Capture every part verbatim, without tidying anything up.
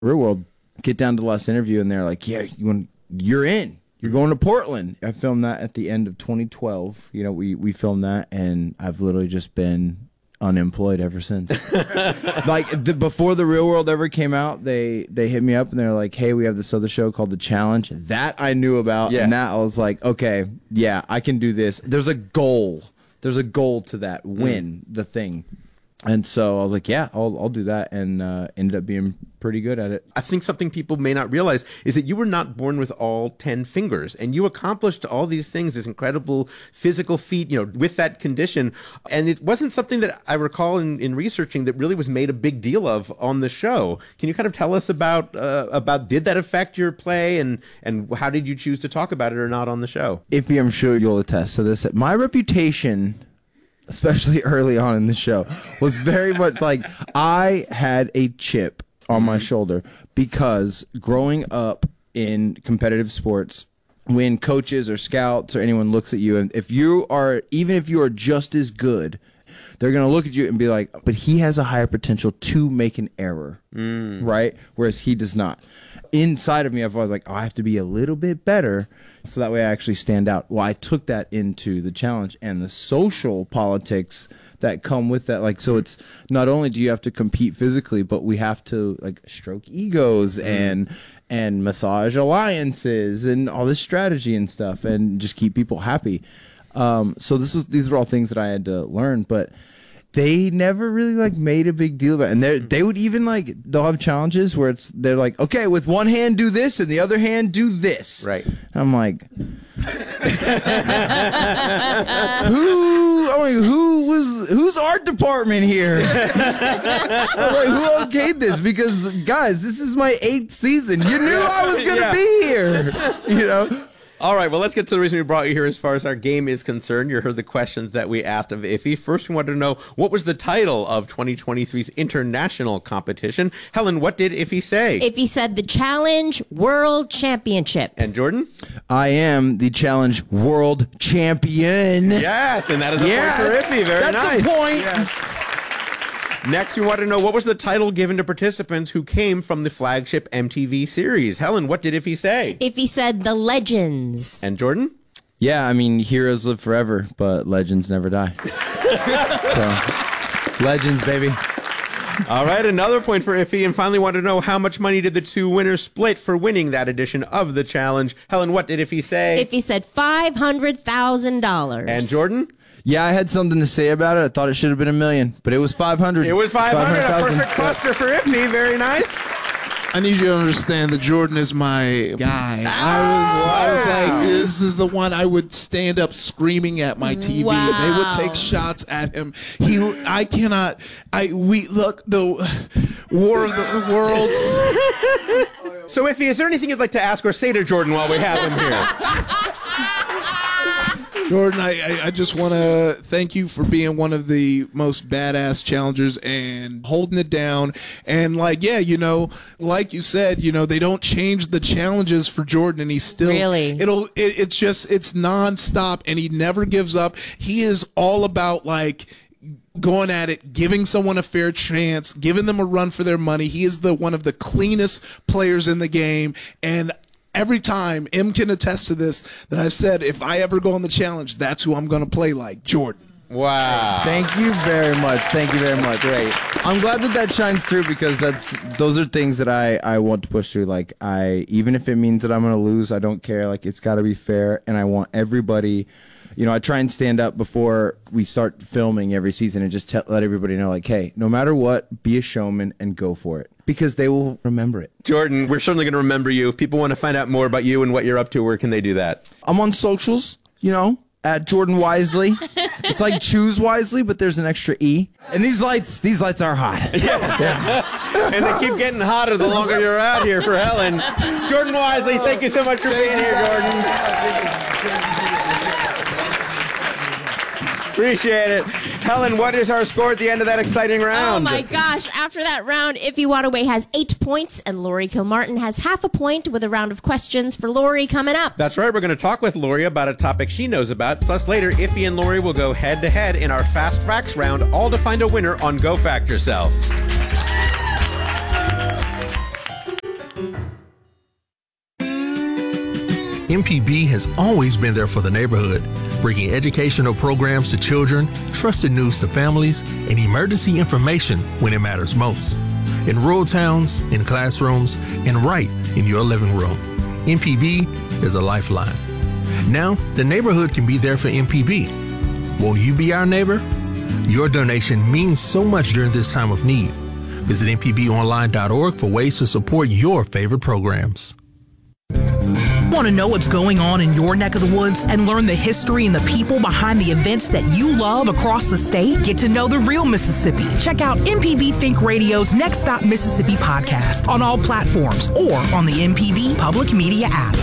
Real World, get down to the last interview, and they're like, yeah, you want, you're in. You're going to Portland. I filmed that at the end of twenty twelve. You know, we, we filmed that, and I've literally just been unemployed ever since. Like, the, before The Real World ever came out, they, they hit me up, and they're like, hey, we have this other show called The Challenge. That I knew about, yeah. and that I was like, okay, yeah, I can do this. There's a goal. There's a goal to that. Win mm. the thing. And so I was like, yeah, I'll I'll do that, and uh, ended up being pretty good at it. I think something people may not realize is that you were not born with all ten fingers, and you accomplished all these things, this incredible physical feat, you know, with that condition. And it wasn't something that I recall in, in researching that really was made a big deal of on the show. Can you kind of tell us about uh, about did that affect your play, and and how did you choose to talk about it or not on the show? Ify, I'm sure you'll attest to this. My reputation, especially early on in the show, was very much like I had a chip on my shoulder because growing up in competitive sports, when coaches or scouts or anyone looks at you, and if you are, even if you are just as good, they're going to look at you and be like, but he has a higher potential to make an error, mm. right? Whereas he does not. Inside of me, I've always like, oh, I have to be a little bit better so that way I actually stand out. Well, I took that into the challenge and the social politics that come with that. Like, so it's not only do you have to compete physically, but we have to like stroke egos mm. and and massage alliances and all this strategy and stuff and just keep people happy. Um, so this is these are all things that I had to learn, but they never really like made a big deal about it. And they they would even like, they'll have challenges where it's, they're like, okay, with one hand do this and the other hand do this. Right. And I'm like, who, I'm like, who was, whose art department here? I'm like, who okayed this? Because guys, this is my eighth season. You knew I was going to yeah. be here, you know? All right, well, let's get to the reason we brought you here as far as our game is concerned. You heard the questions that we asked of Ify. First, we wanted to know, what was the title of twenty twenty-three's international competition? Helen, what did Ify say? Ify said the Challenge World Championship. And Jordan? I am the Challenge World Champion. Yes, and that is a yes, point for Ify. Very that's nice. That's a point. Yes. Next, we wanted to know, what was the title given to participants who came from the flagship M T V series? Helen, what did Ify say? Ify said The Legends. And Jordan? Yeah, I mean, heroes live forever, but legends never die. So, legends, baby. All right, another point for Ify. And finally, wanted to know, how much money did the two winners split for winning that edition of the challenge? Helen, what did Ify say? Ify said five hundred thousand dollars. And Jordan? Yeah, I had something to say about it. I thought it should have been a million, but it was five hundred. It was five hundred. A perfect cluster for Ify. Very nice. I need you to understand that Jordan is my guy. I was, I was like, this is the one I would stand up screaming at my T V, wow. and they would take shots at him. He, I cannot. I we look the War of the Worlds. So, Ify, is there anything you'd like to ask or say to Jordan while we have him here? Jordan, I, I, I just want to thank you for being one of the most badass challengers and holding it down. And like, yeah, you know, like you said, you know, they don't change the challenges for Jordan, and he's still really. It'll. It, it's just it's nonstop, and he never gives up. He is all about like going at it, giving someone a fair chance, giving them a run for their money. He is the one of the cleanest players in the game, and every time, M can attest to this, that I've said, if I ever go on the challenge, that's who I'm going to play like, Jordan. Wow. Thank you very much. Thank you very much. Great. I'm glad that that shines through, because that's those are things that I, I want to push through. Like, I, even if it means that I'm going to lose, I don't care. Like, it's got to be fair, and I want everybody, you know, I try and stand up before we start filming every season and just tell, let everybody know, like, hey, no matter what, be a showman and go for it, because they will remember it. Jordan, we're certainly going to remember you. If people want to find out more about you and what you're up to, where can they do that? I'm on socials, you know, at Jordan Wisely. It's like choose wisely, but there's an extra E. And these lights, these lights are hot. Yeah. Yeah. And they keep getting hotter the longer you're out here for Helen. Jordan Wisely, thank you so much for being here, Jordan. Appreciate it. Helen, what is our score at the end of that exciting round? Oh my gosh. After that round, Ify Wadaway has eight points and Lori Kilmartin has half a point, with a round of questions for Lori coming up. That's right. We're going to talk with Lori about a topic she knows about. Plus later, Ify and Lori will go head to head in our Fast Facts round, all to find a winner on Go Fact Yourself. M P B has always been there for the neighborhood, bringing educational programs to children, trusted news to families, and emergency information when it matters most. In rural towns, in classrooms, and right in your living room. M P B is a lifeline. Now, the neighborhood can be there for M P B. Won't you be our neighbor? Your donation means so much during this time of need. Visit M P B online dot org for ways to support your favorite programs. Want to know what's going on in your neck of the woods and learn the history and the people behind the events that you love across the state? Get to know the real Mississippi. Check out M P B Think Radio's Next Stop Mississippi podcast on all platforms or on the M P B Public Media app.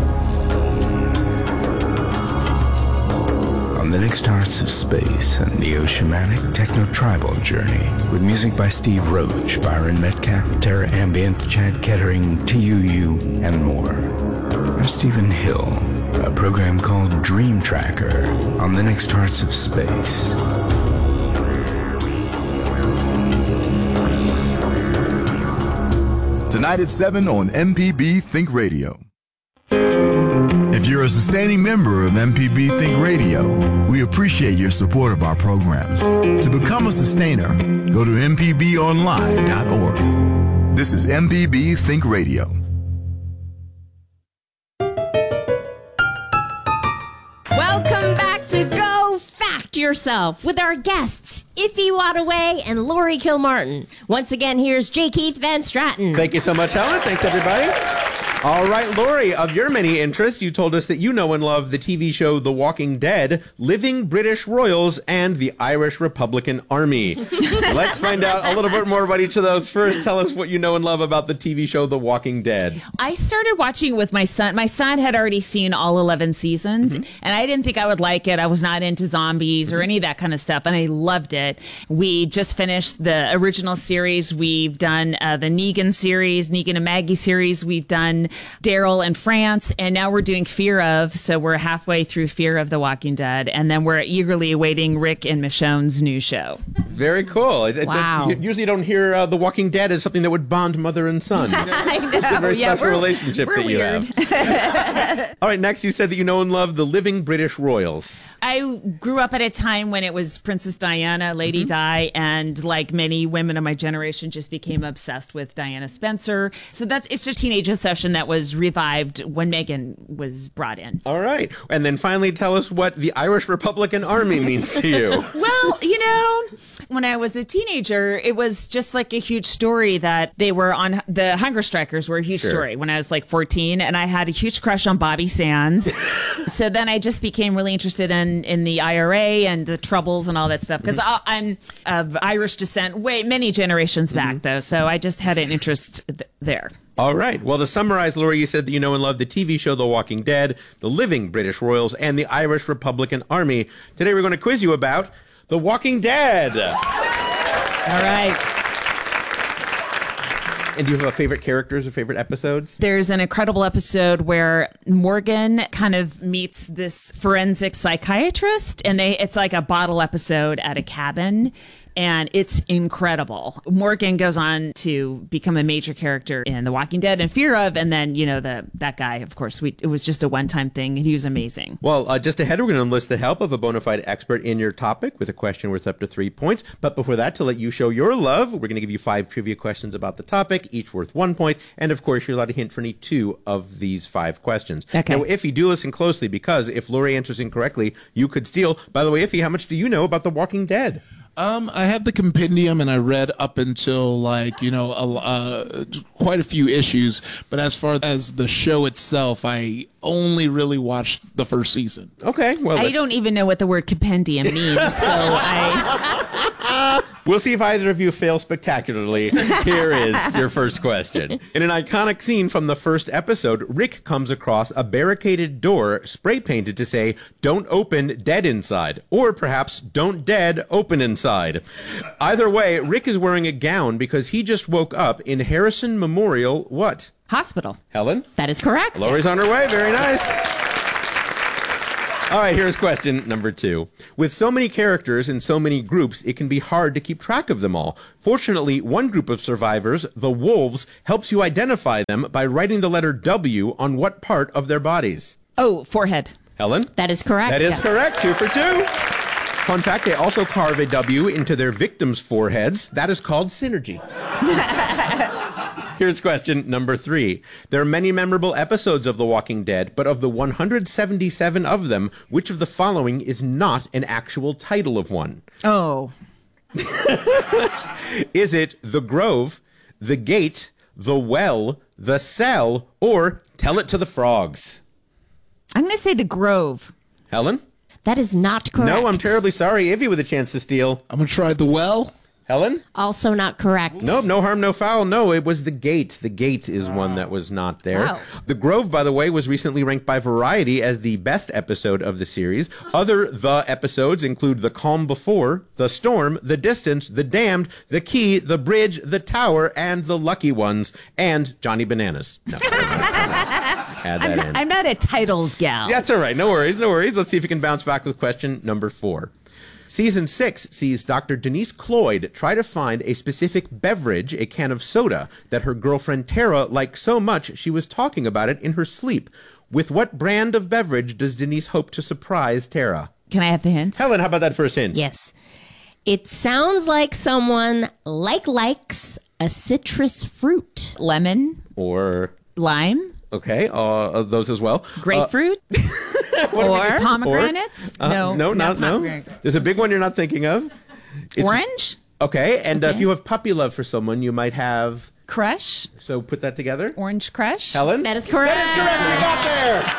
On the Next Hearts of Space, a neo-shamanic techno-tribal journey with music by Steve Roach, Byron Metcalf, Terra Ambient, Chad Kettering, T U U, and more. I'm Stephen Hill, a program called Dream Tracker on the Next Hearts of Space. Tonight at seven on M P B Think Radio. If you're a sustaining member of M P B Think Radio, we appreciate your support of our programs. To become a sustainer, go to M P B online dot org. This is M P B Think Radio. Welcome back to Go Fact Yourself with our guests, Iffy Wadaway and Lori Kilmartin. Once again, here's J. Keith Van Stratton. Thank you so much, Helen. Thanks, everybody. All right, Lori, of your many interests, you told us that you know and love the T V show The Walking Dead, Living British Royals, and the Irish Republican Army. Let's find out a little bit more about each of those. First, tell us what you know and love about the T V show The Walking Dead. I started watching with my son. My son had already seen all eleven seasons, mm-hmm. and I didn't think I would like it. I was not into zombies or any of that kind of stuff, and I loved it. We just finished the original series. We've done uh, the Negan series, Negan and Maggie series. We've done Daryl in France, and now we're doing Fear of, so we're halfway through Fear of the Walking Dead, and then we're eagerly awaiting Rick and Michonne's new show. Very cool. Wow. You usually don't hear uh, The Walking Dead as something that would bond mother and son. I know. It's a very yeah, special relationship we're that you weird. have. All right, next you said that you know and love the Living British Royals. I grew up at a time when it was Princess Diana, Lady mm-hmm. Di, and like many women of my generation just became obsessed with Diana Spencer. So that's it's just a teenage obsession that was revived when Meghan was brought in. All right. And then finally tell us what the Irish Republican Army means to you. Well, you know, when I was a teenager, it was just like a huge story that they were on. The Hunger Strikers were a huge sure. story when I was like fourteen, and I had a huge crush on Bobby Sands. So then I just became really interested in, in the I R A and the Troubles and all that stuff, because mm-hmm. I'm of Irish descent, way many generations back, mm-hmm. though. So I just had an interest th- there. All right. Well, to summarize, Lori, you said that you know and love the T V show The Walking Dead, the Living British Royals, and the Irish Republican Army. Today we're going to quiz you about The Walking Dead. All right. And do you have a favorite characters or favorite episodes? There's an incredible episode where Morgan kind of meets this forensic psychiatrist, and they it's like a bottle episode at a cabin. And it's incredible. Morgan goes on to become a major character in The Walking Dead and Fear of, and then, you know, the that guy, of course, we, it was just a one-time thing. He was amazing. Well, uh, just ahead, we're going to enlist the help of a bona fide expert in your topic with a question worth up to three points. But before that, to let you show your love, we're going to give you five trivia questions about the topic, each worth one point. And, of course, you're allowed to hint for any two of these five questions. Okay. Now, Iffy, do listen closely, because if Lori answers incorrectly, you could steal. By the way, Iffy, how much do you know about The Walking Dead? Um, I have the compendium, and I read up until like you know a, uh, quite a few issues. But as far as the show itself, I only really watched the first season. Okay, well, I don't even know what the word compendium means, so I. We'll see if either of you fail spectacularly. Here is your first question. In an iconic scene from the first episode, Rick comes across a barricaded door spray painted to say, "Don't open, dead inside," or perhaps "Don't dead, open inside." Either way, Rick is wearing a gown because he just woke up in Harrison Memorial what? Hospital. Helen? That is correct. Lori's on her way. Very nice. All right, here's question number two. With so many characters and so many groups, it can be hard to keep track of them all. Fortunately, one group of survivors, the Wolves, helps you identify them by writing the letter W on what part of their bodies? Oh, forehead. Helen? That is correct. That is correct. Two for two. Fun fact, they also carve a W into their victims' foreheads. That is called synergy. Here's question number three. There are many memorable episodes of The Walking Dead, but of the one hundred seventy-seven of them, which of the following is not an actual title of one? Oh. Is it The Grove, The Gate, The Well, The Cell, or Tell It to the Frogs? I'm going to say The Grove. Helen? That is not correct. No, I'm terribly sorry. Ivy with a chance to steal. I'm going to try The Well. Helen? Also not correct. Nope, no harm, no foul. No, it was The Gate. The Gate is one that was not there. Wow. The Grove, by the way, was recently ranked by Variety as the best episode of the series. Other The episodes include The Calm Before, The Storm, The Distance, The Damned, The Key, The Bridge, The Tower, and The Lucky Ones, and Johnny Bananas. No. Add that I'm in. not, I'm not a titles gal. That's all right. No worries. No worries. Let's see if you can bounce back with question number four. Season six sees Doctor Denise Cloyd try to find a specific beverage, a can of soda, that her girlfriend Tara liked so much she was talking about it in her sleep. With what brand of beverage does Denise hope to surprise Tara? Can I have the hint? Helen, how about that first hint? Yes. It sounds like someone like likes a citrus fruit. Lemon, Or, lime, okay, uh, those as well. grapefruit, or pomegranates. Uh, no, no, not, no. pomegranates. There's a big one you're not thinking of. It's- Orange, Okay, and Uh, Okay. if you have puppy love for someone, you might have... crush, So put that together. orange crush. Helen? That is correct. That is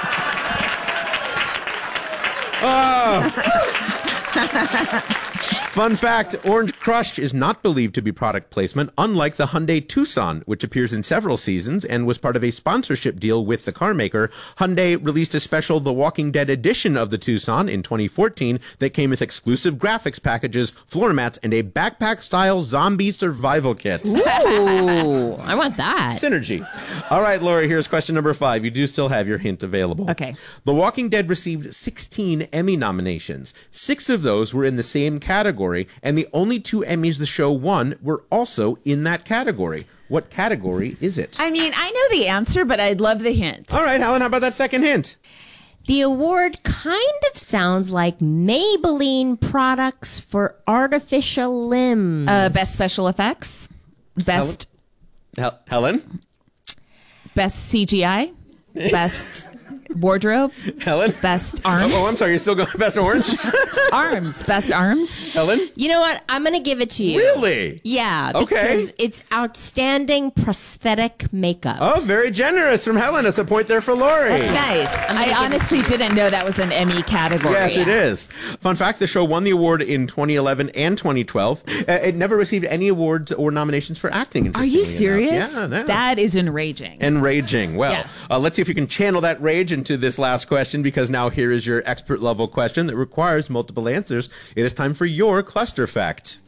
correct. We got there. Oh. Fun fact, Orange Crush is not believed to be product placement, unlike the Hyundai Tucson, which appears in several seasons and was part of a sponsorship deal with the car maker. Hyundai released a special The Walking Dead edition of the Tucson in twenty fourteen that came with exclusive graphics packages, floor mats, and a backpack-style zombie survival kit. Ooh, I want that. Synergy. All right, Lori, here's question number five. You do still have your hint available. Okay. The Walking Dead received sixteen Emmy nominations. Six of those were in the same category, and the only two Emmys the show won were also in that category. What category is it? I mean, I know the answer, but I'd love the hint. All right, Helen, how about that second hint? The award kind of sounds like Maybelline products for artificial limbs. Uh, best special effects, best Hel- Helen? best C G I, best wardrobe, Helen? best arms, Oh, I'm sorry, you're still going best orange? arms, best arms. Helen? You know what? I'm going to give it to you. Really? Yeah. Okay. Because it's outstanding prosthetic makeup. Oh, very generous from Helen. That's a point there for Lori. That's nice. gonna I give it honestly didn't know that was an Emmy category. Yes, it is. Fun fact, the show won the award in twenty eleven and twenty twelve. Uh, it never received any awards or nominations for acting. Are you interestingly enough. serious? Yeah, no. That is enraging. Enraging. Well, Yes. uh, let's see if you can channel that rage into this last question, because now here is your expert level question that requires multiple answers. It is time for your cluster fact.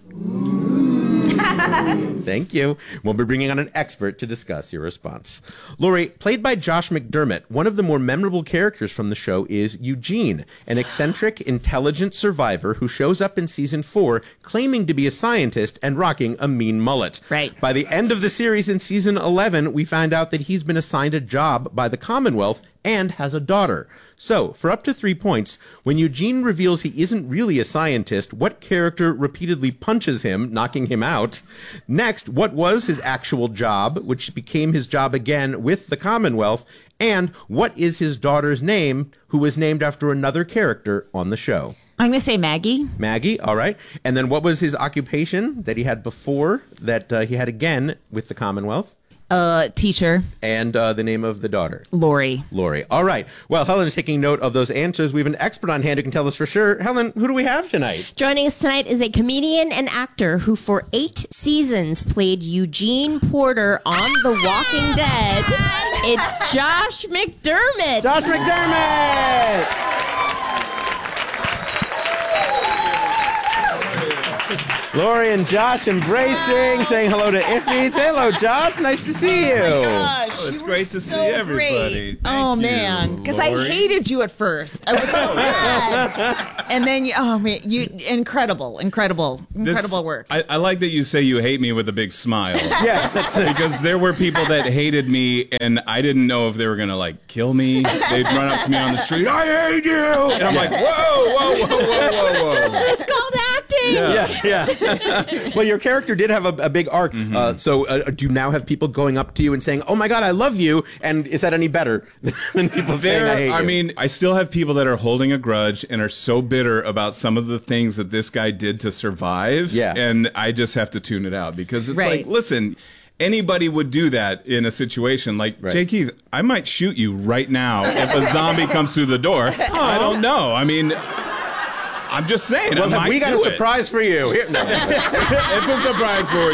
Thank you. We'll be bringing on an expert to discuss your response. Lori, played by Josh McDermott, one of the more memorable characters from the show is Eugene, an eccentric, intelligent survivor who shows up in season four claiming to be a scientist and rocking a mean mullet. Right. By the end of the series in season eleven, we find out that he's been assigned a job by the Commonwealth and has a daughter. So, for up to three points, when Eugene reveals he isn't really a scientist, what character repeatedly punches him, knocking him out? Next, what was his actual job, which became his job again with the Commonwealth? And what is his daughter's name, who was named after another character on the show? I'm going to say Maggie. Maggie, all right. And then what was his occupation that he had before, that uh, he had again with the Commonwealth? Uh, teacher. And uh, the name of the daughter? Lori. Lori. All right. Well, Helen is taking note of those answers. We have an expert on hand who can tell us for sure. Helen, who do we have tonight? Joining us tonight is a comedian and actor who for eight seasons played Eugene Porter on The Walking Dead. It's Josh McDermott. Josh McDermott! Lori and Josh embracing, saying hello to Iffy. Hello, Josh. Nice to see you. Oh, gosh, Oh, it's you great were to see so everybody. great. Thank Oh you, man, because I Lori. hated you at first. I was so mad, and then you, oh man, you incredible, incredible, This- incredible work. I, I like that you say you hate me with a big smile. Yeah, that's it. Because there were people that hated me, and I didn't know if they were gonna like kill me. They'd run up to me on the street, "I hate you," and I'm like, "Whoa, whoa, whoa, whoa, whoa, whoa!" It's called acting. Yeah. Yeah, yeah. Well, your character did have a, a big arc. Mm-hmm. Uh, so, uh, do you now have people going up to you and saying, "Oh my God, I love you"? And is that any better than people saying, There, "I hate I you"? mean, I still have people that are holding a grudge and are so bitter about some of the things that this guy did to survive. Yeah. And I just have to tune it out because it's Right. like, listen, anybody would do that in a situation like Right. Jay Keith. I might shoot you right now if a zombie comes through the door. I don't know. I mean, I'm just saying. well, I might we got a do it. surprise for you. Here, no. It's a surprise for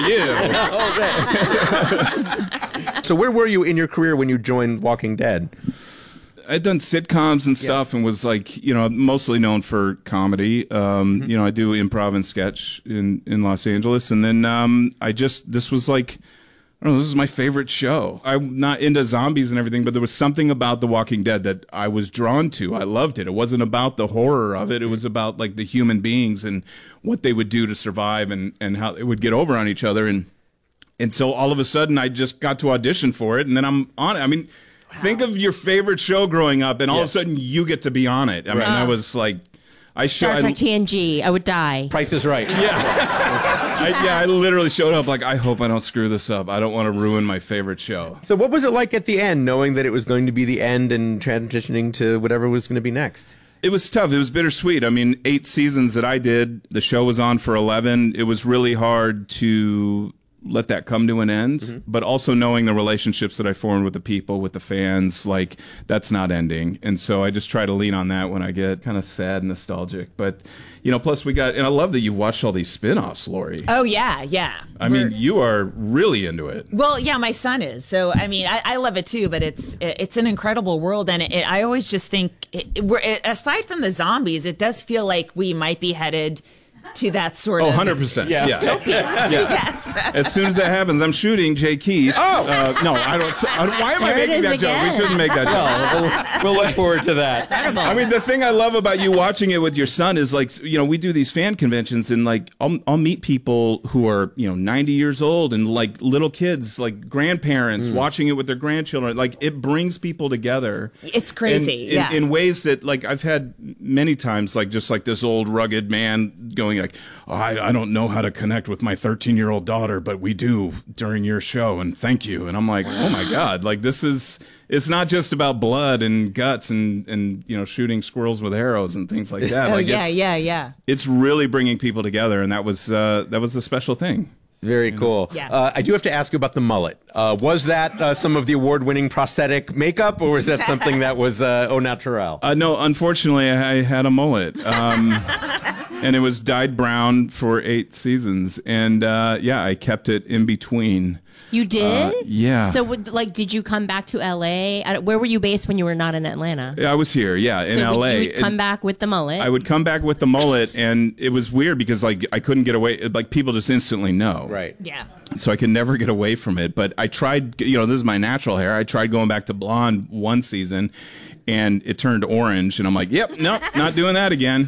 you. So, where were you in your career when you joined Walking Dead? I'd done sitcoms and stuff and was like, you know, mostly known for comedy. Um, Mm-hmm. You know, I do improv and sketch in, in Los Angeles. And then um, I just, this was like, I don't know, this is my favorite show. I'm not into zombies and everything, but there was something about The Walking Dead that I was drawn to. I loved it. It wasn't about the horror of it. It was about like the human beings and what they would do to survive and, and how they would get over on each other. And, and so all of a sudden I just got to audition for it and then I'm on it. I mean, think of your favorite show growing up, and all Yeah. of a sudden you get to be on it. I mean, I was like, I Star showed, Trek T N G. I would die. Price is Right. yeah, I, yeah. I literally showed up like, I hope I don't screw this up. I don't want to ruin my favorite show. So, what was it like at the end, knowing that it was going to be the end and transitioning to whatever was going to be next? It was tough. It was bittersweet. I mean, eight seasons that I did. The show was on for eleven. It was really hard to let that come to an end, Mm-hmm. but also knowing the relationships that I formed with the people, with the fans, like that's not ending. And so I just try to lean on that when I get kind of sad and nostalgic. But, you know, plus we got, and I love that you watched all these spin-offs, Lori. oh yeah, yeah. I mean, We're- you are really into it. Well, yeah, my son is. So, I mean, I, I love it too. But it's it's an incredible world, and it, it, I always just think, it, it, we're, it, aside from the zombies, it does feel like we might be headed to that sort Oh, of one hundred percent. Yeah. Yeah. yes. As soon as that happens, I'm shooting Jay Keith. Oh! Uh, no, I don't. I don't- Why am I There it making is that joke? again. We shouldn't make that joke. We'll, we'll look forward to that. I mean, the thing I love about you watching it with your son is like, you know, we do these fan conventions and like, I'll, I'll meet people who are, you know, ninety years old and like little kids, like grandparents watching it with their grandchildren. Like it brings people together. It's crazy, in, in, yeah. in ways that like I've had many times, like just like this old rugged man going like, oh, I, I don't know how to connect with my thirteen year old daughter, but we do during your show. And thank you. And I'm like, oh my God, like this is, it's not just about blood and guts and, and, you know, shooting squirrels with arrows and things like that. Oh like yeah, it's, yeah, yeah. It's really bringing people together. And that was, uh, that was a special thing. Very cool. Yeah. Uh, I do have to ask you about the mullet. Uh, was that uh, some of the award-winning prosthetic makeup, or was that something that was uh, au naturel? Uh, no, unfortunately, I had a mullet. Um, and it was dyed brown for eight seasons. And uh, yeah, I kept it in between. You did? Uh, yeah. So, would, like, did you come back to L A? I don't- Where were you based when you were not in Atlanta? I was here, yeah, in so L A. You would come And back with the mullet. I would come back with the mullet, and it was weird because like I couldn't get away. Like people just instantly know, Right. Yeah. So I could never get away from it. But I tried, you know, this is my natural hair. I tried going back to blonde one season, and it turned orange, and I'm like, yep, nope, not doing that again.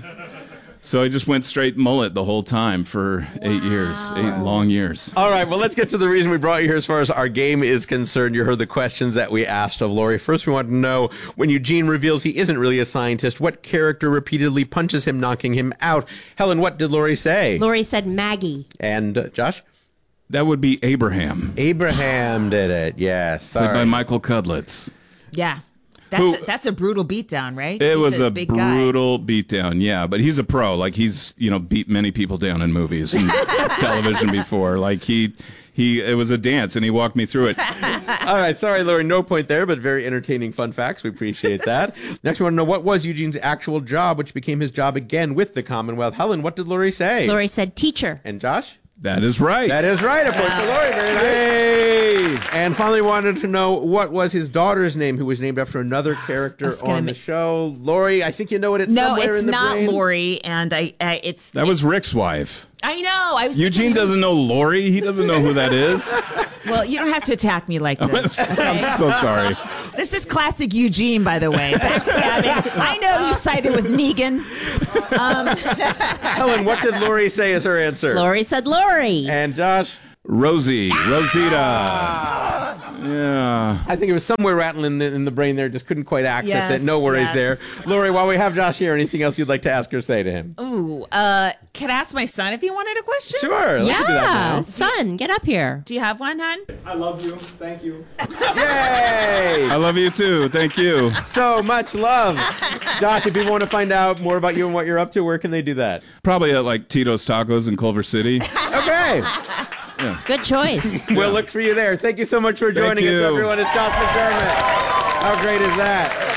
So I just went straight mullet the whole time for eight years, eight long years. All right, well, let's get to the reason we brought you here as far as our game is concerned. You heard the questions that we asked of Lori. First, we want to know, when Eugene reveals he isn't really a scientist, what character repeatedly punches him, knocking him out? Helen, what did Lori say? Lori said Maggie. And uh, Josh? That would be Abraham, Abraham did it, yes. played All by right. Michael Cudlitz. Yeah. That's Who- a, that's a brutal beatdown, right? It He's was a, big guy. brutal beatdown, yeah. But he's a pro. Like he's, you know, beat many people down in movies and television before. Like he, he, it was a dance, and he walked me through it. All right, sorry, Lori, no point there, but very entertaining fun facts. We appreciate that. Next, we want to know, what was Eugene's actual job, which became his job again with the Commonwealth? Helen, what did Lori say? Lori said teacher. And Josh? That is right. That is right. A point for Lori. Very nice. Yay! And finally wanted to know what was his daughter's name, who was named after another character gonna on ma- the show. Lori, I think you know it. It's No, somewhere it's in the not brain. Lori, and I, I it's That was Rick's wife. I know. I was Eugene thinking- doesn't know Lori. He doesn't know who that is. Well, you don't have to attack me like this. I'm so sorry. This is classic Eugene, by the way. Backstabbing. I know you sided with Negan. Um, Helen, what did Lori say as her answer? Lori said Lori. And Josh? Rosie. Rosita. Yeah. I think it was somewhere rattling in the, in the brain there. Just couldn't quite access Yes, it. No worries yes. there. Lori, while we have Josh here, anything else you'd like to ask or say to him? ooh, uh, could I ask my son if he wanted a question? Sure. We can do that Yeah, now. son, get up here. Do you have one, hon? I love you. Thank you. Yay! I love you too. Thank you. So much love. Josh, if people want to find out more about you and what you're up to, where can they do that? Probably at like Tito's Tacos in Culver City. Okay. Good choice. We'll look for you there. Thank you so much for joining us, you. everyone. It's Josh McDermott. How great is that?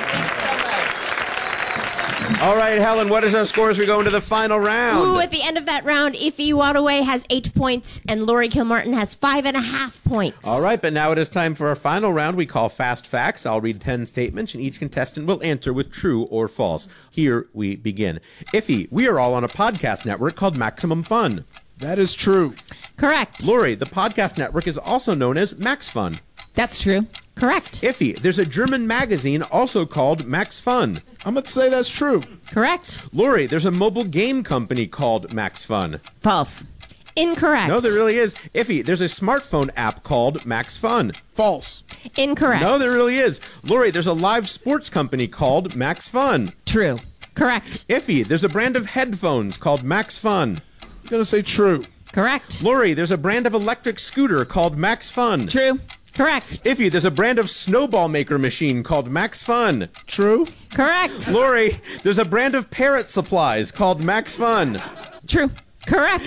All right, Helen, what is our score as we go into the final round? Ooh, at the end of that round, Iffy Wadaway has eight points and Lori Kilmartin has five and a half points. All right, but now it is time for our final round we call Fast Facts. I'll read ten statements, and each contestant will answer with true or false. Here we begin. Iffy, we are all on a podcast network called Maximum Fun. That is true. Correct. Lori, the podcast network is also known as Max Fun. That's true. Correct. Iffy, there's a German magazine also called Max Fun. I'm going to say that's true. Correct. Lori, there's a mobile game company called Max Fun. False. Incorrect. No, there really is. Iffy, there's a smartphone app called Max Fun. False. Incorrect. No, there really is. Lori, there's a live sports company called Max Fun. True. Correct. Iffy, there's a brand of headphones called Max Fun. I'm going to say true. Correct. Lori, there's a brand of electric scooter called Max Fun. True. Correct. Iffy, there's a brand of snowball maker machine called Max Fun. True. Correct. Lori, there's a brand of parrot supplies called Max Fun. True. Correct.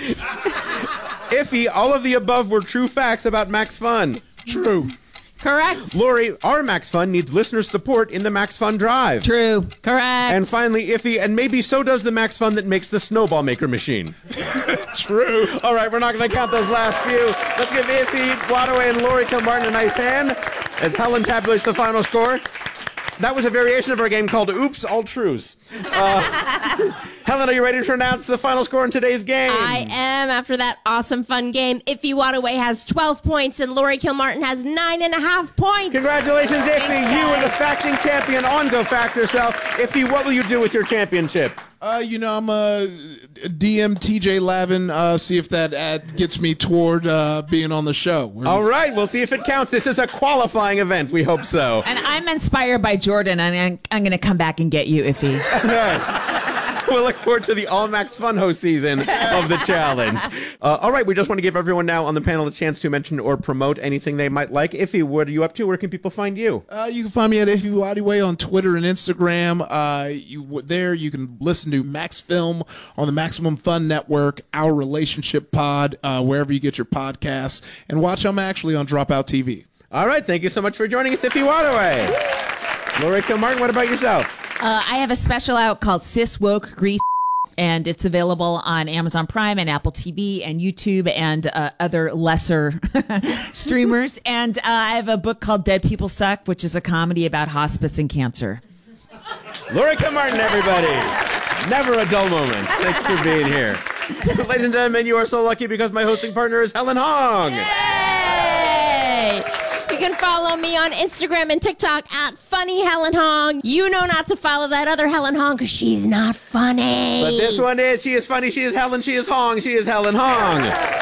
Iffy, all of the above were true facts about Max Fun. True. Correct. Lori, our Max Fun needs listener support in the Max Fun Drive. True. Correct. And finally, Iffy, and maybe so does the Max Fun that makes the snowball maker machine. True. All right, we're not going to count those last few. Let's give Iffy, Wadaway, and Lori Kilmartin a nice hand as Helen tabulates the final score. That was a variation of our game called Oops, All Truths. Uh, Helen, are you ready to announce the final score in today's game? I am. After that awesome, fun game, Iffy Wadaway has twelve points and Lori Kilmartin has nine and a half points. Congratulations, Iffy. You are the facting champion on Go Fact Yourself. Iffy, what will you do with your championship? Uh, you know, I'm a D M T J Lavin, uh, see if that ad gets me toward uh, being on the show. We're- All right, we'll see if it counts. This is a qualifying event. We hope so. And I'm inspired by Jordan, and I'm, I'm going to come back and get you, Iffy. We'll look forward to the All Max Fun Host season of the challenge. Uh, all right, we just want to give everyone now on the panel a chance to mention or promote anything they might like. Iffy, what are you up to? Where can people find you? Uh, you can find me at Iffy Wadaway on Twitter and Instagram. Uh, you there you can listen to Max Film on the Maximum Fun Network, Our Relationship Pod, uh, wherever you get your podcasts, and watch I'm actually on Dropout T V. All right, thank you so much for joining us, Iffy Wadaway. Lori Kilmartin, what about yourself? Uh, I have a special out called Sis Woke Grief, and it's available on Amazon Prime and Apple T V and YouTube and uh, other lesser streamers. And uh, I have a book called Dead People Suck, which is a comedy about hospice and cancer. Lori Kilmartin, everybody. Never a dull moment. Thanks for being here. Ladies and gentlemen, you are so lucky because my hosting partner is Helen Hong. Yay! You can follow me on Instagram and TikTok at Funny Helen Hong. You know not to follow that other Helen Hong because she's not funny. But this one is. She is funny. She is Helen. She is Hong. She is Helen Hong.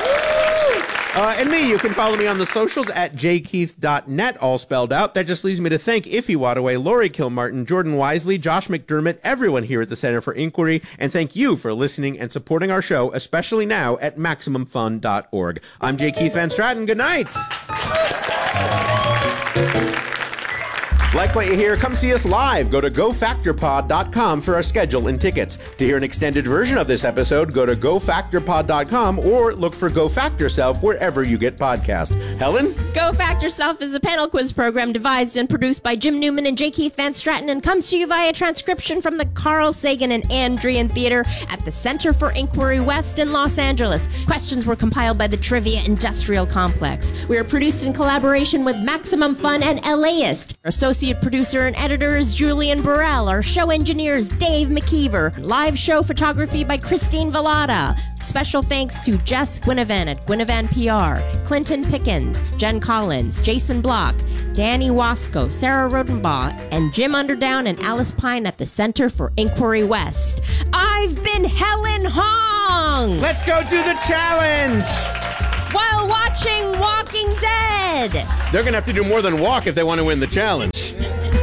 Uh, and me, you can follow me on the socials at j keith dot net, all spelled out. That just leaves me to thank Iffy Wadaway, Lori Kilmartin, Jordan Wisely, Josh McDermott, everyone here at the Center for Inquiry, and thank you for listening and supporting our show, especially now at maximum fun dot org. I'm J. Keith Van Stratton. Good night. Like what you hear? Come see us live. Go to go factor pod dot com for our schedule and tickets. To hear an extended version of this episode, go to go factor pod dot com or look for Go Fact Yourself wherever you get podcasts. Helen? Go Fact Yourself is a panel quiz program devised and produced by Jim Newman and J. Keith Van Stratton and comes to you via transcription from the Carl Sagan and Andrian Theater at the Center for Inquiry West in Los Angeles. Questions were compiled by the Trivia Industrial Complex. We are produced in collaboration with Maximum Fun and LAist. Associate producer and editor is Julian Burrell. Our show engineer is Dave McKeever. Live show photography by Christine Vallada. Special thanks to Jess Gwynnevan at Gwynnevan P R, Clinton Pickens, Jen Collins, Jason Block, Danny Wasco, Sarah Rodenbaugh, and Jim Underdown and Alice Pine at the Center for Inquiry West. I've been Helen Hong! Let's go do the challenge! While watching Walking Dead! They're going to have to do more than walk if they want to win the challenge.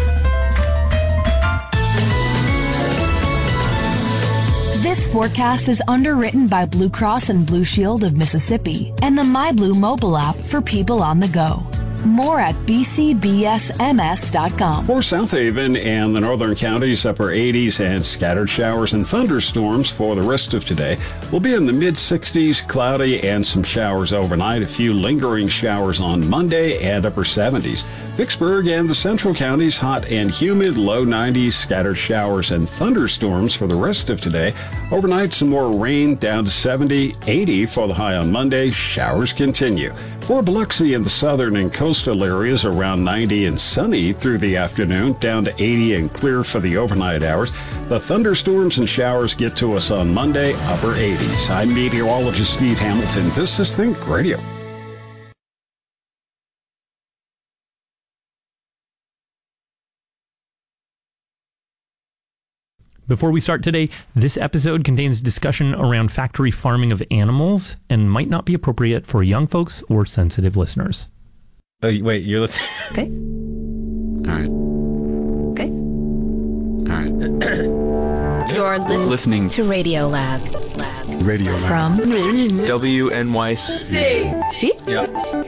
This forecast is underwritten by Blue Cross and Blue Shield of Mississippi and the MyBlue mobile app for people on the go. More at b c b s m s dot com. For South Haven and the northern counties, upper eighties and scattered showers and thunderstorms for the rest of today. We'll be in the mid sixties, cloudy and some showers overnight. A few lingering showers on Monday and upper seventies. Vicksburg and the central counties, hot and humid, low nineties, scattered showers and thunderstorms for the rest of today. Overnight, some more rain, down to seventy, eighty for the high on Monday. Showers continue. For Biloxi and the southern and coastal areas, around ninety and sunny through the afternoon, down to eighty and clear for the overnight hours. The thunderstorms and showers get to us on Monday, upper eighties. I'm meteorologist Steve Hamilton. This is Think Radio. Before we start today, this episode contains discussion around factory farming of animals and might not be appropriate for young folks or sensitive listeners. Oh, wait, you're listening? Okay. All right. Okay. All right. You're listening, listening to Radio Lab. Lab. Radio Lab. From W N Y C. See? Yeah.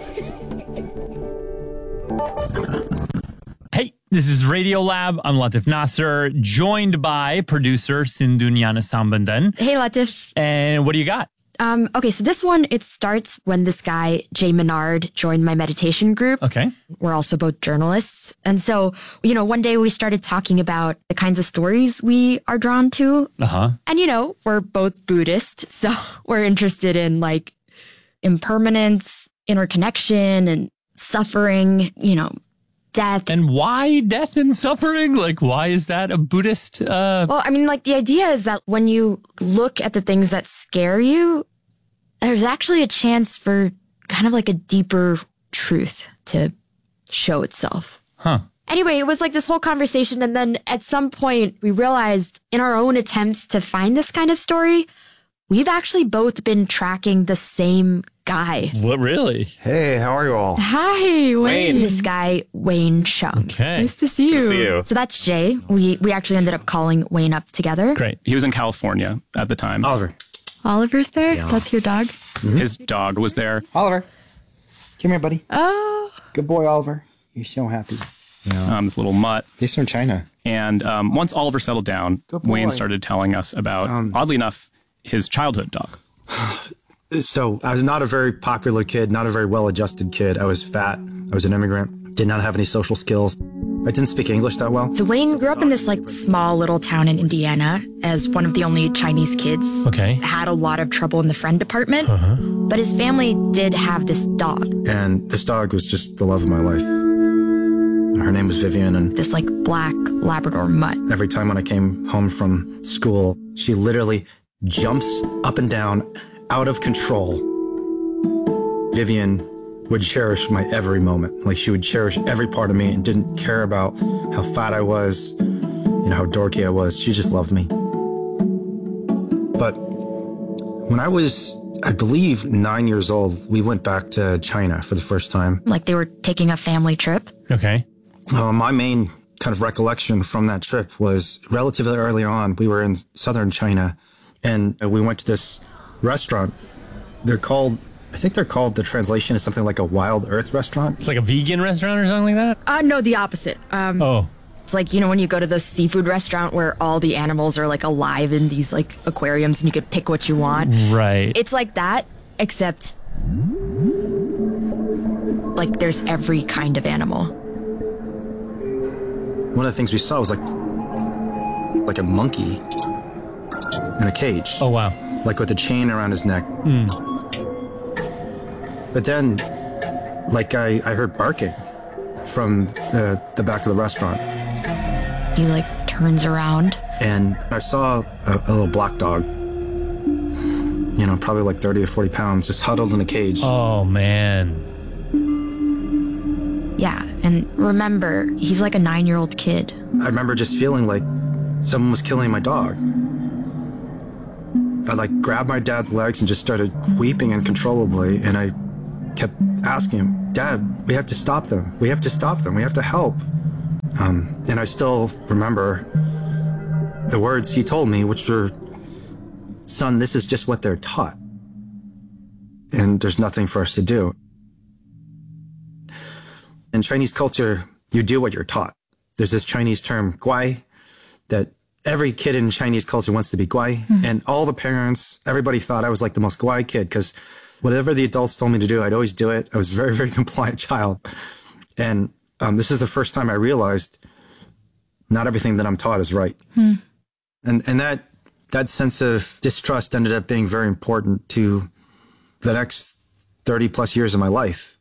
Hey, this is Radio Lab. I'm Latif Nasser, joined by producer Sindhu Gnanasambandan. Hey, Latif. And what do you got? Um, okay, so this one, it starts when this guy, Jay Menard, joined my meditation group. Okay. We're also both journalists. And so, you know, one day we started talking about the kinds of stories we are drawn to. Uh-huh. And, you know, we're both Buddhist, so we're interested in, like, impermanence, interconnection, and suffering, you know, death. And why death and suffering? Like, why is that a Buddhist? Uh... Well, I mean, like, the idea is that when you look at the things that scare you, there's actually a chance for kind of like a deeper truth to show itself. Huh. Anyway, it was like this whole conversation. And then at some point, we realized in our own attempts to find this kind of story, we've actually both been tracking the same guy. What, really? Hey, how are you all? Hi, Wayne. Wayne. This guy, Wayne Chung. Okay. Nice to see you. Good to see you. So that's Jay. We we actually ended up calling Wayne up together. Great. He was in California at the time. Oliver. Oliver's there? Yeah. That's your dog? Mm-hmm. His dog was there. Oliver. Come here, buddy. Oh. Good boy, Oliver. You're so happy. Yeah. Um, this little mutt. He's from China. And um, once Oliver settled down, Good boy. Wayne started telling us about, Um, oddly enough, his childhood dog. So I was not a very popular kid, not a very well-adjusted kid. I was fat. I was an immigrant. Did not have any social skills. I didn't speak English that well. So Wayne grew up in this like small little town in Indiana as one of the only Chinese kids. Okay. Had a lot of trouble in the friend department. Uh-huh. But his family did have this dog. And this dog was just the love of my life. Her name was Vivian, and This like black Labrador mutt. every time when I came home from school, she literally jumps up and down, out of control. Vivian would cherish my every moment. Like, she would cherish every part of me and didn't care about how fat I was, you know, how dorky I was. She just loved me. But when I was, I believe, nine years old, we went back to China for the first time. Like they were taking a family trip. Okay. Uh, my main kind of recollection from that trip was relatively early on. We were in southern China, and we went to this restaurant. They're called I think they're called, the translation is something like a Wild Earth restaurant. It's like a vegan restaurant or something like that? Uh, no, the opposite. Um, oh. It's like, you know, when you go to the seafood restaurant where all the animals are like alive in these like aquariums and you could pick what you want. Right. It's like that, except like there's every kind of animal. One of the things we saw was like like a monkey in a cage. Oh, wow. Like with a chain around his neck. Mm. But then, like, I, I heard barking from the, the back of the restaurant. He like turns around. And I saw a, a little black dog, you know, probably like thirty or forty pounds, just huddled in a cage. Oh, man. Yeah, and remember, he's like a nine-year-old kid. I remember just feeling like someone was killing my dog. I like grabbed my dad's legs and just started weeping uncontrollably, and I kept asking him, Dad, we have to stop them. We have to stop them. We have to help. Um, and I still remember the words he told me, which were, son, this is just what they're taught. And there's nothing for us to do. In Chinese culture, you do what you're taught. There's this Chinese term, guai, that every kid in Chinese culture wants to be guai. Mm-hmm. And all the parents, everybody thought I was like the most guai kid because whatever the adults told me to do, I'd always do it. I was a very, very compliant child. And um, this is the first time I realized not everything that I'm taught is right. Hmm. And and that that sense of distrust ended up being very important to the next thirty plus years of my life.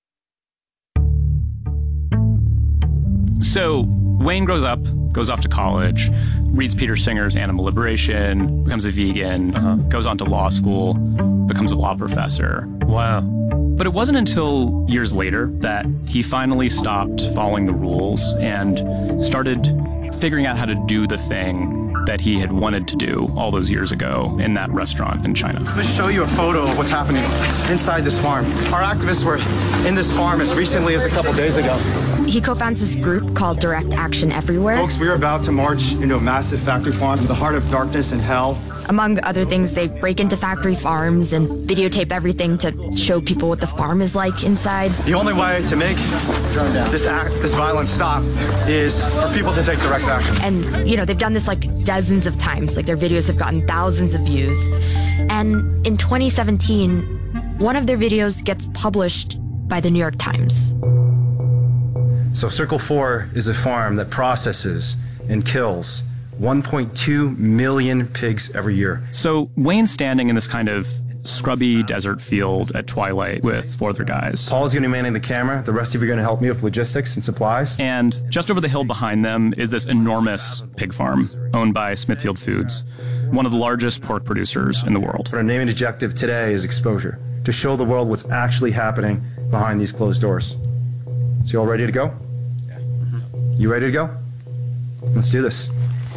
So Wayne grows up, goes off to college, reads Peter Singer's Animal Liberation, becomes a vegan, uh-huh. goes on to law school, becomes a law professor. Wow. But it wasn't until years later that he finally stopped following the rules and started figuring out how to do the thing that he had wanted to do all those years ago in that restaurant in China. Let me show you a photo of what's happening inside this farm. Our activists were in this farm as recently as a couple days ago. He co-founds this group called Direct Action Everywhere. Folks, we are about to march into a massive factory farm in the heart of darkness and hell. Among other things, they break into factory farms and videotape everything to show people what the farm is like inside. The only way to make this act, this violence stop is for people to take direct action. And, you know, they've done this like dozens of times. Like their videos have gotten thousands of views. And in twenty seventeen, one of their videos gets published by the New York Times. So Circle four is a farm that processes and kills one point two million pigs every year. So Wayne's standing in this kind of scrubby desert field at twilight with four other guys. Paul's going to be manning the camera. The rest of you are going to help me with logistics and supplies. And just over the hill behind them is this enormous pig farm owned by Smithfield Foods, one of the largest pork producers in the world. But our name and objective today is exposure, to show the world what's actually happening behind these closed doors. So you all ready to go? Yeah. Mm-hmm. You ready to go? Let's do this.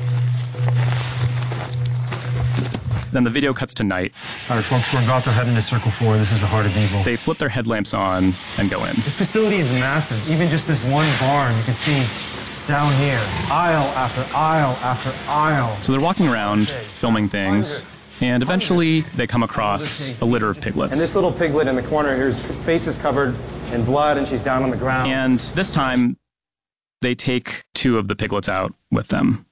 Then the video cuts to night. All right, folks, we're about to head into Circle four. This is the heart of evil. They flip their headlamps on and go in. This facility is massive. Even just this one barn, you can see down here, aisle after aisle after aisle. So they're walking around, filming things, and eventually they come across a litter of piglets. And this little piglet in the corner, her face is covered in blood, and she's down on the ground. And this time, they take two of the piglets out with them.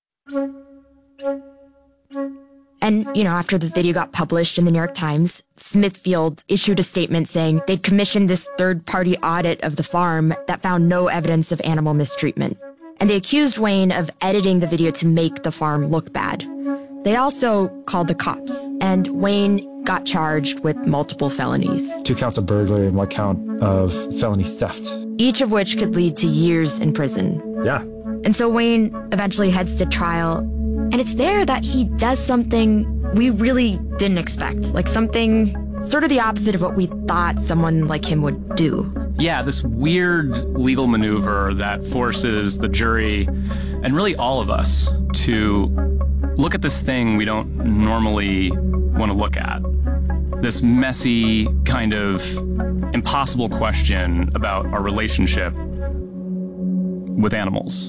And, you know, after the video got published in the New York Times, Smithfield issued a statement saying they'd commissioned this third-party audit of the farm that found no evidence of animal mistreatment. And they accused Wayne of editing the video to make the farm look bad. They also called the cops, and Wayne got charged with multiple felonies. Two counts of burglary and one count of felony theft. Each of which could lead to years in prison. Yeah. And so Wayne eventually heads to trial. And it's there that he does something we really didn't expect. Like something sort of the opposite of what we thought someone like him would do. Yeah, this weird legal maneuver that forces the jury, and really all of us, to look at this thing we don't normally want to look at. This messy, kind of impossible question about our relationship with animals.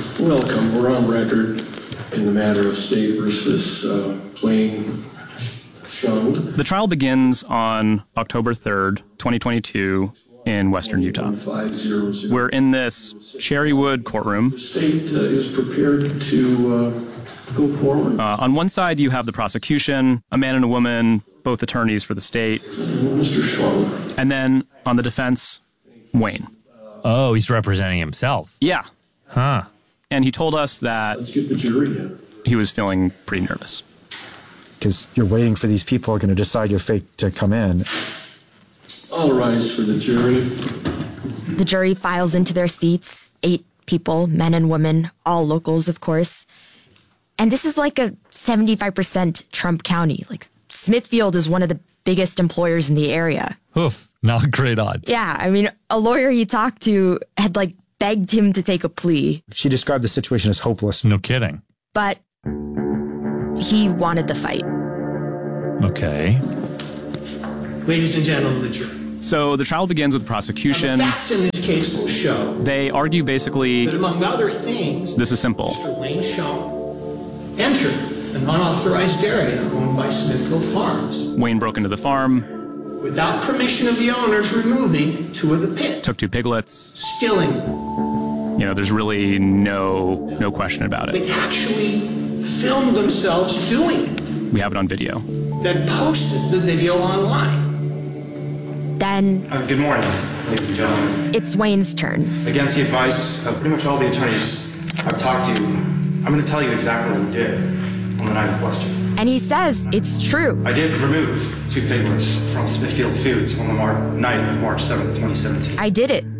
Welcome. We're on record in the matter of State versus uh, Wayne The trial begins on October third, twenty twenty-two, in Western Utah. We're in this Cherrywood courtroom. The state uh, is prepared to uh, go forward. Uh, on one side, you have the prosecution, a man and a woman, both attorneys for the state. Mister Schwaller. And then on the defense, Wayne. Oh, he's representing himself. Yeah. Huh. And he told us that Let's get the jury in. He was feeling pretty nervous. Because you're waiting for these people who are going to decide your fate to come in. All rise for the jury. The jury files into their seats, eight people, men and women, all locals, of course. And this is like a seventy-five percent Trump county. Like, Smithfield is one of the biggest employers in the area. Oof, not great odds. Yeah, I mean, a lawyer he talked to had, like, begged him to take a plea. She described the situation as hopeless. No kidding. But he wanted the fight. Okay. Ladies and gentlemen of the jury. So the trial begins with the prosecution. The facts in this case will show They argue basically, that, among other things, this is simple. Mister Wayne Shaw entered an unauthorized area owned by Smithfield Farms Wayne broke into the farm, without permission of the owners, removing two of the pigs, took two piglets. stealing. You know, there's really no no question about They it. actually filmed themselves doing it, We have it on video. then posted the video online. Then Uh, good morning, ladies and gentlemen. it's Wayne's turn. Against the advice of pretty much all the attorneys I've talked to, I'm going to tell you exactly what we did on the night in question. And he says it's true. I did remove two piglets from Smithfield Foods on the mar- night of March seventh, twenty seventeen. I did it.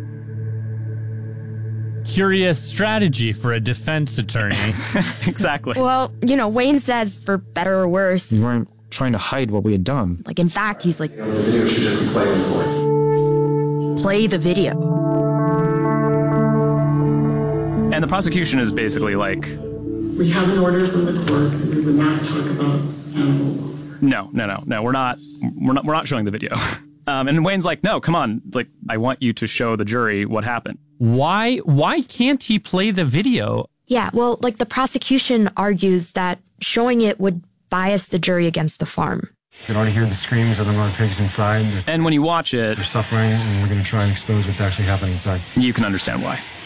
Curious strategy for a defense attorney. Exactly. Well, you know, Wayne says, for better or worse. You weren't trying to hide what we had done. Like, in fact, he's like, The video should just be played in court. play the video. And the prosecution is basically like, We have an order from the court that we would not talk about animal welfare. no, no, no, no, we're not, we're not, we're not showing the video. Um, and Wayne's like, no, come on, like, I want you to show the jury what happened. Why? Why can't he play the video? Yeah, well, like, the prosecution argues that showing it would bias the jury against the farm. You can already hear the screams of the mother pigs inside. And when you watch it, They're suffering, and we're going to try and expose what's actually happening inside. you can understand why.